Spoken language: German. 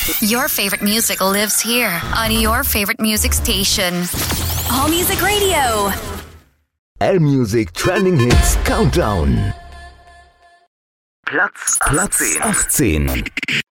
Your favorite music lives here on your favorite music station. All Music Radio. All-Music Trending Hits Countdown. Platz 18.